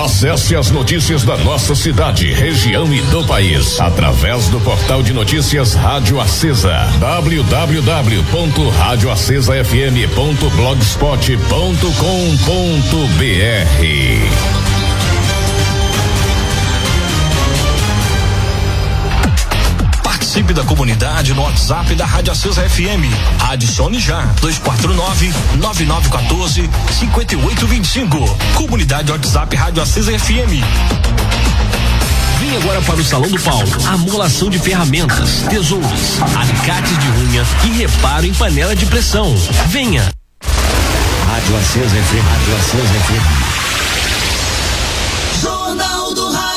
Acesse as notícias da nossa cidade, região e do país através do portal de notícias Rádio Acesa, www.radioacesafm.blogspot.com.br. Participe da comunidade no WhatsApp da Rádio Acesa FM. Adicione já 249-9914-5825. Comunidade WhatsApp Rádio Acesa FM. Vem agora para o Salão do Paulo. Amolação de ferramentas, tesouras, alicates de unha e reparo em panela de pressão. Venha. Rádio Acesa FM. Rádio Acesa FM. Jornal do Rádio.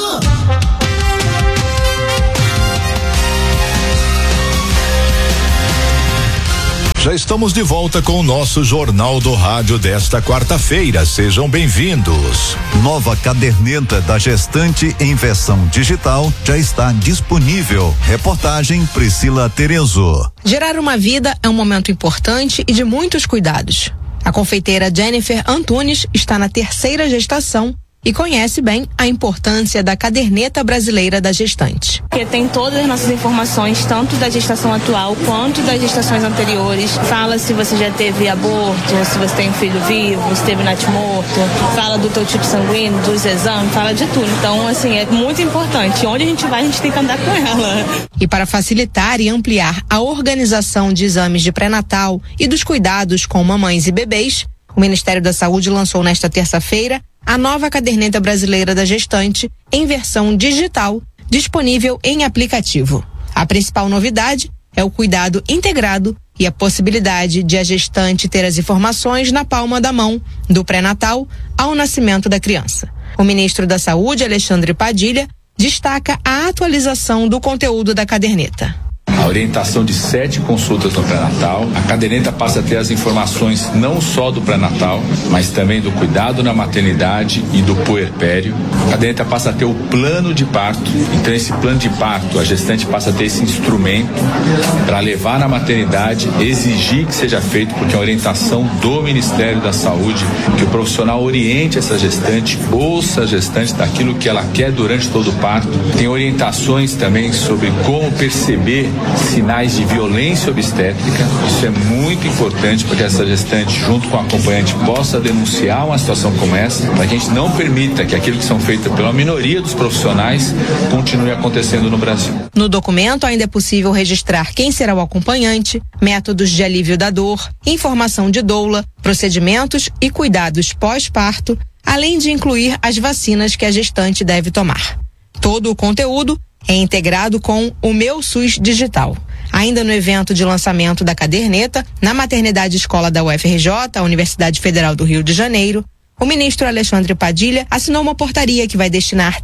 Já estamos de volta com o nosso Jornal do Rádio desta quarta-feira. Sejam bem-vindos. Nova caderneta da gestante em versão digital já está disponível. Reportagem Priscila Terezo. Gerar uma vida é um momento importante e de muitos cuidados. A confeiteira Jennifer Antunes está na 3ª gestação e conhece bem a importância da caderneta brasileira da gestante. Porque tem todas as nossas informações, tanto da gestação atual quanto das gestações anteriores. Fala se você já teve aborto, se você tem um filho vivo, se teve natimorto, fala do teu tipo sanguíneo, dos exames, fala de tudo. Então, assim, é muito importante. Onde a gente vai, a gente tem que andar com ela. E para facilitar e ampliar a organização de exames de pré-natal e dos cuidados com mamães e bebês, o Ministério da Saúde lançou nesta terça-feira a nova caderneta brasileira da gestante em versão digital, disponível em aplicativo. A principal novidade é o cuidado integrado e a possibilidade de a gestante ter as informações na palma da mão, do pré-natal ao nascimento da criança. O ministro da Saúde, Alexandre Padilha, destaca a atualização do conteúdo da caderneta. A orientação de 7 consultas no pré-natal. A caderneta passa a ter as informações não só do pré-natal, mas também do cuidado na maternidade e do puerpério. A caderneta passa a ter o plano de parto. Então, esse plano de parto, a gestante passa a ter esse instrumento para levar na maternidade, exigir que seja feito, porque é a orientação do Ministério da Saúde, que o profissional oriente essa gestante, ouça a gestante daquilo que ela quer durante todo o parto. Tem orientações também sobre como perceber sinais de violência obstétrica. Isso é muito importante para que essa gestante, junto com a acompanhante, possa denunciar uma situação como essa, para que a gente não permita que aquilo que são feitos pela minoria dos profissionais continue acontecendo no Brasil. No documento ainda é possível registrar quem será o acompanhante, métodos de alívio da dor, informação de doula, procedimentos e cuidados pós-parto, além de incluir as vacinas que a gestante deve tomar. Todo o conteúdo é integrado com o Meu SUS Digital. Ainda no evento de lançamento da caderneta, na Maternidade Escola da UFRJ, a Universidade Federal do Rio de Janeiro, o ministro Alexandre Padilha assinou uma portaria que vai destinar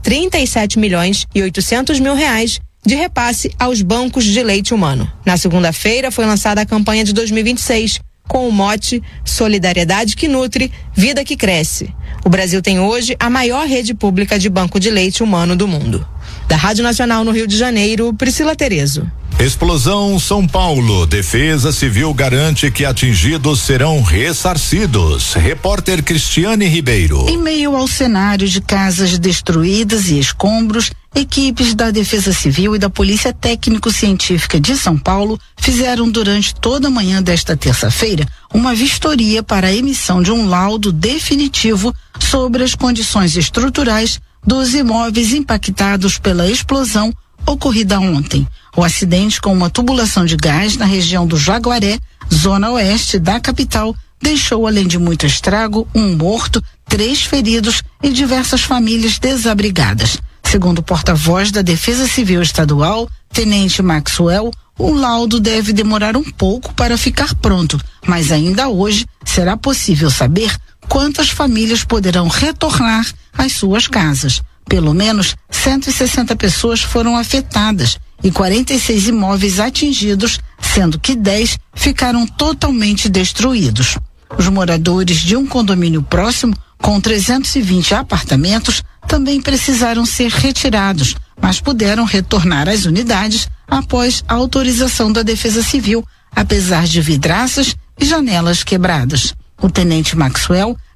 37.800.000 reais de repasse aos bancos de leite humano. Na segunda-feira foi lançada a campanha de 2026, com o mote Solidariedade que nutre, vida que cresce. O Brasil tem hoje a maior rede pública de banco de leite humano do mundo. Da Rádio Nacional no Rio de Janeiro, Priscila Terezo. Explosão São Paulo. Defesa Civil garante que atingidos serão ressarcidos. Repórter Cristiane Ribeiro. Em meio ao cenário de casas destruídas e escombros, equipes da Defesa Civil e da Polícia Técnico-Científica de São Paulo fizeram durante toda a manhã desta terça-feira uma vistoria para a emissão de um laudo definitivo sobre as condições estruturais dos imóveis impactados pela explosão ocorrida ontem. O acidente com uma tubulação de gás na região do Jaguaré, zona oeste da capital, deixou, além de muito estrago, um morto, 3 feridos e diversas famílias desabrigadas. Segundo o porta-voz da Defesa Civil Estadual, Tenente Maxwell, o laudo deve demorar um pouco para ficar pronto, mas ainda hoje será possível saber quantas famílias poderão retornar às suas casas. Pelo menos 160 pessoas foram afetadas e 46 imóveis atingidos, sendo que 10 ficaram totalmente destruídos. Os moradores de um condomínio próximo, com 320 apartamentos, também precisaram ser retirados, mas puderam retornar às unidades após a autorização da Defesa Civil, apesar de vidraças e janelas quebradas. O tenente Maxwell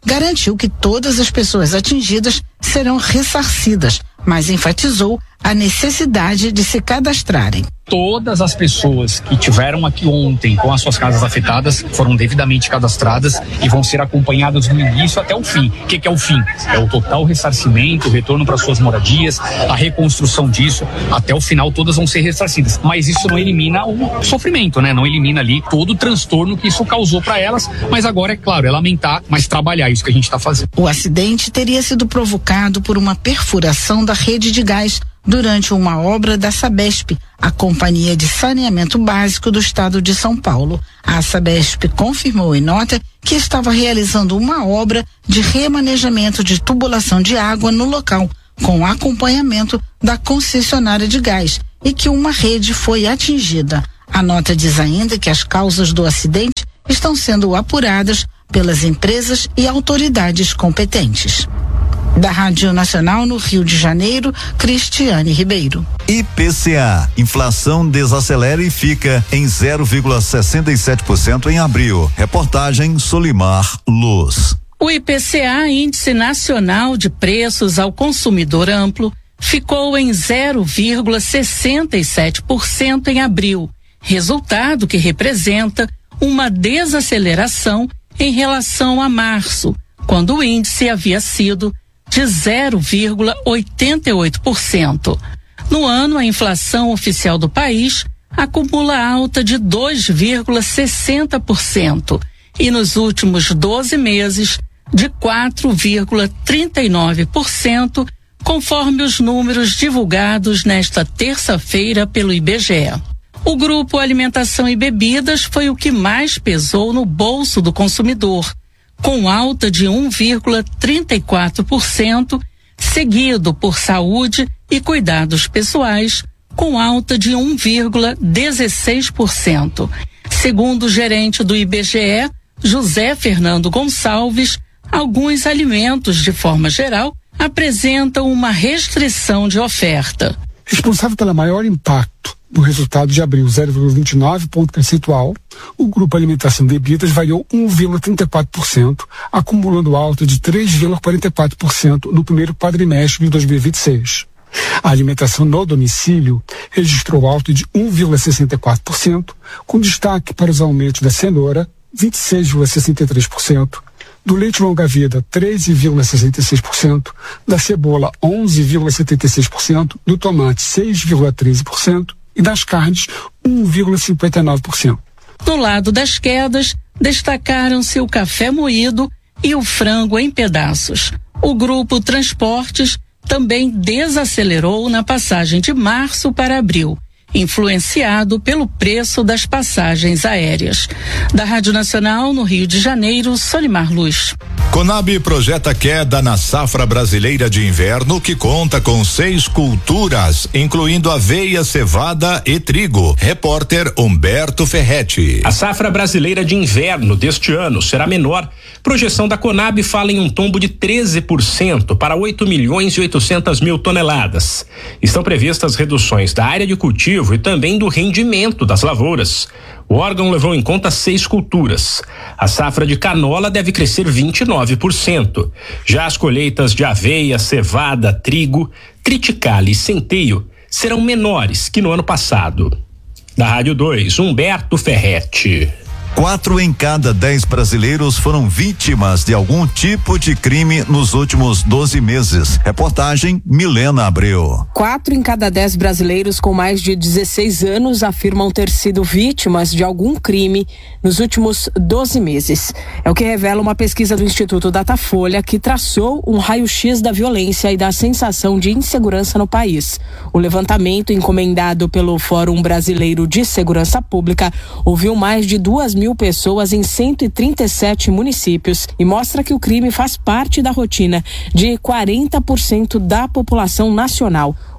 garantiu que todas as pessoas atingidas serão ressarcidas, mas enfatizou a necessidade de se cadastrarem. Todas as pessoas que tiveram aqui ontem com as suas casas afetadas foram devidamente cadastradas e vão ser acompanhadas do início até o fim. O que é o fim? É o total ressarcimento, o retorno para suas moradias, a reconstrução disso. Até o final todas vão ser ressarcidas. Mas isso não elimina o sofrimento, né? Não elimina ali todo o transtorno que isso causou para elas. Mas agora, é claro, é lamentar, mas trabalhar isso que a gente está fazendo. O acidente teria sido provocado por uma perfuração da rede de gás durante uma obra da Sabesp, a Companhia de Saneamento Básico do Estado de São Paulo. A Sabesp confirmou em nota que estava realizando uma obra de remanejamento de tubulação de água no local, com acompanhamento da concessionária de gás, e que uma rede foi atingida. A nota diz ainda que as causas do acidente estão sendo apuradas pelas empresas e autoridades competentes. Da Rádio Nacional no Rio de Janeiro, Cristiane Ribeiro. IPCA, inflação desacelera e fica em 0,67% em abril. Reportagem Solimar Luz. O IPCA, Índice Nacional de Preços ao Consumidor Amplo, ficou em 0,67% em abril, resultado que representa uma desaceleração em relação a março, quando o índice havia sido de 0,88%. No ano, a inflação oficial do país acumula alta de 2,60% e nos últimos 12 meses de 4,39%, conforme os números divulgados nesta terça-feira pelo IBGE. O grupo Alimentação e Bebidas foi o que mais pesou no bolso do consumidor, com alta de 1,34%, seguido por saúde e cuidados pessoais, com alta de 1,16%. Segundo o gerente do IBGE, José Fernando Gonçalves, alguns alimentos, de forma geral, apresentam uma restrição de oferta. Responsável pelo maior impacto no resultado de abril, 0,29 ponto percentual, o grupo Alimentação e Bebidas variou 1,34%, acumulando alta de 3,44% no primeiro quadrimestre de 2026. A alimentação no domicílio registrou alta de 1,64%, com destaque para os aumentos da cenoura, 26,63%, do leite longa-vida, 13,66%, da cebola, 11,76%, do tomate, 6,13%, e das carnes, 1,59%. No lado das quedas, destacaram-se o café moído e o frango em pedaços. O grupo Transportes também desacelerou na passagem de março para abril, influenciado pelo preço das passagens aéreas. Da Rádio Nacional, no Rio de Janeiro, Solimar Luz. Conab projeta queda na safra brasileira de inverno, que conta com 6 culturas, incluindo aveia, cevada e trigo. Repórter Humberto Ferretti. A safra brasileira de inverno deste ano será menor. Projeção da Conab fala em um tombo de 13% para 8.800.000 toneladas. Estão previstas reduções da área de cultivo e também do rendimento das lavouras. O órgão levou em conta 6 culturas. A safra de canola deve crescer 29%. Já as colheitas de aveia, cevada, trigo, triticale e centeio serão menores que no ano passado. Da Rádio 2, Humberto Ferretti. 4 em cada 10 brasileiros foram vítimas de algum tipo de crime nos últimos 12 meses. Reportagem Milena Abreu. 4 em cada 10 brasileiros com mais de 16 anos afirmam ter sido vítimas de algum crime nos últimos 12 meses. É o que revela uma pesquisa do Instituto Datafolha, que traçou um raio-x da violência e da sensação de insegurança no país. O levantamento, encomendado pelo Fórum Brasileiro de Segurança Pública, ouviu mais de 2.000 pessoas em 137 municípios e mostra que o crime faz parte da rotina de 40% da população nacional.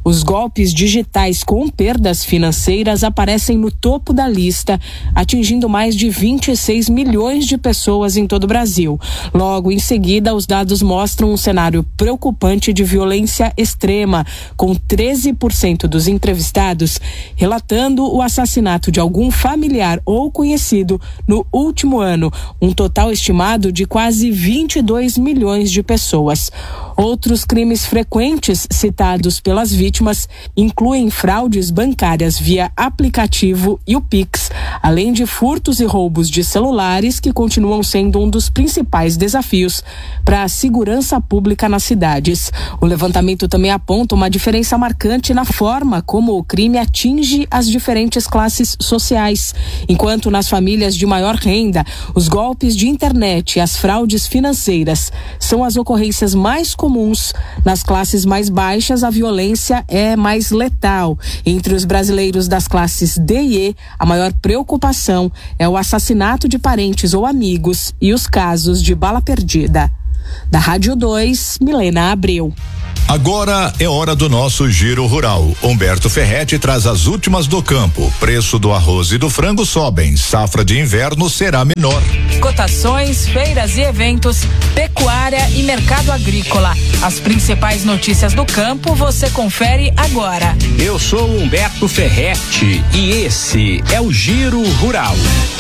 Os golpes digitais com perdas financeiras aparecem no topo da lista, atingindo mais de 26 milhões de pessoas em todo o Brasil. Logo em seguida, os dados mostram um cenário preocupante de violência extrema, com 13% dos entrevistados relatando o assassinato de algum familiar ou conhecido no último ano, um total estimado de quase 22 milhões de pessoas. Outros crimes frequentes citados pelas vítimas incluem fraudes bancárias via aplicativo e o Pix, além de furtos e roubos de celulares, que continuam sendo um dos principais desafios para a segurança pública nas cidades. O levantamento também aponta uma diferença marcante na forma como o crime atinge as diferentes classes sociais. Enquanto nas famílias de maior renda, os golpes de internet e as fraudes financeiras são as ocorrências mais comuns, nas classes mais baixas a violência é mais letal. Entre os brasileiros das classes D e E, a maior preocupação é o assassinato de parentes ou amigos e os casos de bala perdida. Da Rádio 2, Milena Abreu. Agora é hora do nosso Giro Rural. Humberto Ferretti traz as últimas do campo. Preço do arroz e do frango sobem. Safra de inverno será menor. Cotações, feiras e eventos, pecuária e mercado agrícola. As principais notícias do campo você confere agora. Eu sou Humberto Ferretti e esse é o Giro Rural.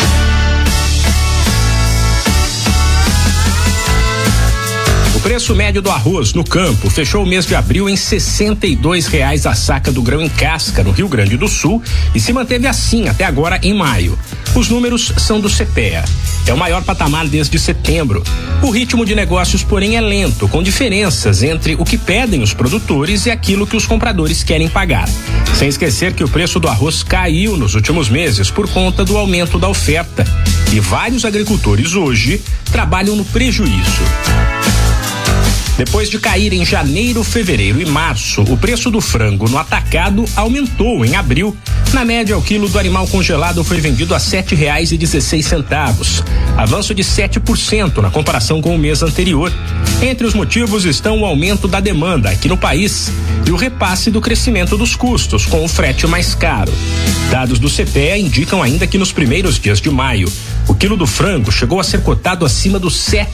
O preço médio do arroz no campo fechou o mês de abril em R$ 62,00 a saca do grão em casca no Rio Grande do Sul e se manteve assim até agora em maio. Os números são do CPEA. É o maior patamar desde setembro. O ritmo de negócios, porém, é lento, com diferenças entre o que pedem os produtores e aquilo que os compradores querem pagar. Sem esquecer que o preço do arroz caiu nos últimos meses por conta do aumento da oferta. E vários agricultores hoje trabalham no prejuízo. Depois de cair em janeiro, fevereiro e março, o preço do frango no atacado aumentou em abril. Na média, o quilo do animal congelado foi vendido a R$ 7,16, avanço de 7% na comparação com o mês anterior. Entre os motivos estão o aumento da demanda aqui no país e o repasse do crescimento dos custos, com o frete mais caro. Dados do CPEA indicam ainda que nos primeiros dias de maio, o quilo do frango chegou a ser cotado acima dos R$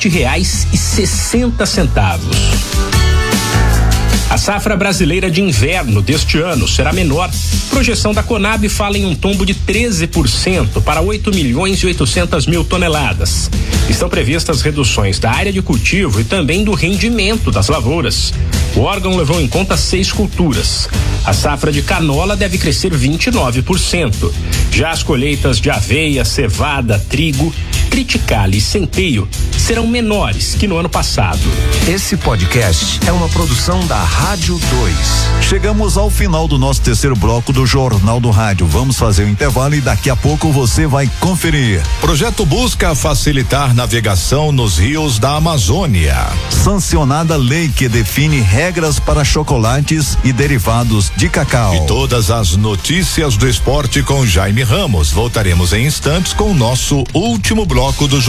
7,60. A safra brasileira de inverno deste ano será menor. Projeção da Conab fala em um tombo de 13% para 8.800.000 toneladas. Estão previstas reduções da área de cultivo e também do rendimento das lavouras. O órgão levou em conta 6 culturas. A safra de canola deve crescer 29%. Já as colheitas de aveia, cevada, trigo, triticale e centeio serão menores que no ano passado. Esse podcast é uma produção da Rádio 2. Chegamos ao final do nosso terceiro bloco do Jornal do Rádio. Vamos fazer o intervalo e daqui a pouco você vai conferir. Projeto busca facilitar navegação nos rios da Amazônia. Sancionada lei que define regras para chocolates e derivados de cacau. E todas as notícias do esporte com Jaime Ramos. Voltaremos em instantes com o nosso último bloco do